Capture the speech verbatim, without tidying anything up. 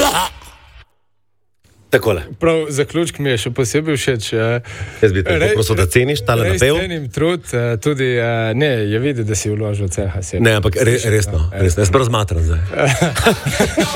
Takole. Prav, zaključk mi je še posebej všeč. Jaz bi te prosil, da ceniš tale napev. Res cenim trud, tudi, ne, je videti, da si vložil ceha. Ne, ampak re, resno, resno. Jaz sem razmatran zdaj.